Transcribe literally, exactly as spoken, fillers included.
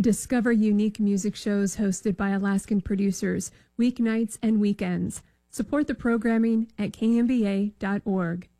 Discover unique music shows hosted by Alaskan producers, weeknights and weekends. Support the programming at K M B A dot org.